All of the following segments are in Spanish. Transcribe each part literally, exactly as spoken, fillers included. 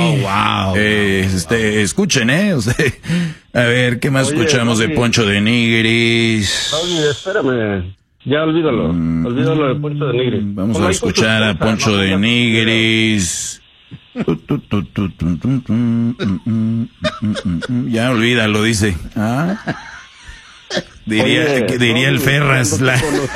Oh, wow. Eh, este, escuchen, ¿eh? O sea, a ver, ¿qué más Oye, escuchamos Doggy, de Poncho de Nigris? Doggy, espérame. Ya olvídalo. Mm, olvídalo de Poncho de Nigris. Vamos Como a escuchar a Poncho de Nigris. Ya olvídalo, dice. ¿Ah? Diría, Oye, que diría no, el Ferras. La...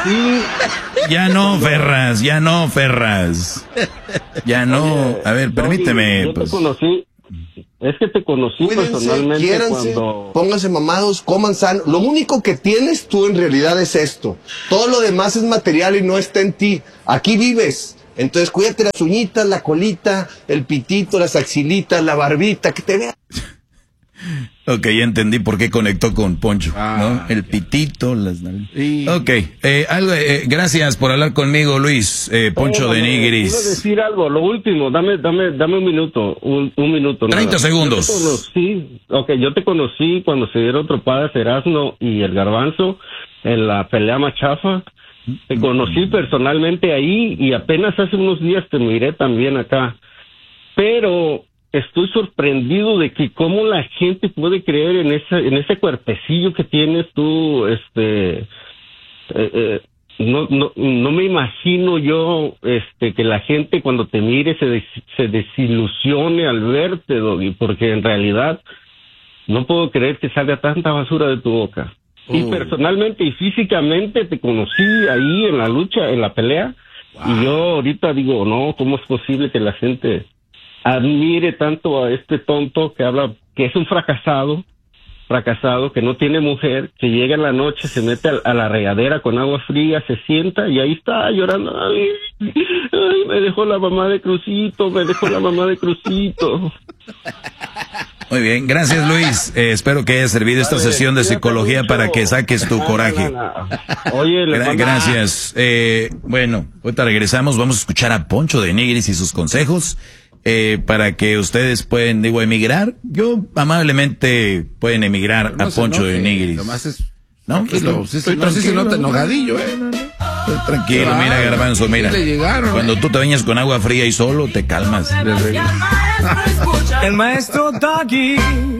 Ya no, Ferras, ya no, Ferras. Ya no. Oye, a ver, permíteme. Yo pues. te conocí. Es que te conocí Cuídense, personalmente quiéranse, cuando... Pónganse mamados, coman sano. Lo único que tienes tú en realidad es esto. Todo lo demás es material y no está en ti. Aquí vives. Entonces cuídate las uñitas, la colita, el pitito, las axilitas, la barbita, que te vea. Ok, ya entendí por qué conectó con Poncho, ah, ¿no? El pitito, las... Sí. Ok, eh, algo, eh, gracias por hablar conmigo, Luis, eh, Poncho oh, de Nigris. Quiero decir algo, lo último, dame, dame, dame un minuto, un, un minuto. treinta segundos. Yo te conocí, ok, yo te conocí cuando se dieron trompadas Erasmo y el Garbanzo en la pelea machafa. Te conocí personalmente ahí y apenas hace unos días te miré también acá. Pero estoy sorprendido de que cómo la gente puede creer en ese, en ese cuerpecillo que tienes tú, este, eh, eh, no, no, no me imagino yo, este, que la gente cuando te mire se, des, se desilusione al verte, Doggy, porque en realidad no puedo creer que salga tanta basura de tu boca. Uh. Y personalmente y físicamente te conocí ahí en la lucha, en la pelea, wow. Y yo ahorita digo, no, ¿cómo es posible que la gente admire tanto a este tonto que habla, que es un fracasado, fracasado, que no tiene mujer, que llega en la noche, se mete a, a la regadera con agua fría, se sienta y ahí está llorando, ay, ay, me dejó la mamá de Crucito, me dejó la mamá de Crucito. Muy bien, gracias Luis, eh, espero que haya servido esta Vale, sesión de psicología mucho. Para que saques tu coraje. Oye, le Gra- gracias, eh, bueno, ahorita regresamos, vamos a escuchar a Poncho de Nigris y sus consejos. Eh, para que ustedes pueden, digo, emigrar. Yo amablemente pueden emigrar no a Poncho enoje, de Nigris. Nomás es, ¿no? Tranquilo, estoy, estoy no sé si no te enojadillo, ¿eh? No, no, no. Tranquilo, claro, mira, Garbanzo, mira. Llegaron, cuando ¿eh? tú te bañas con agua fría y solo, te calmas. El maestro Doggy.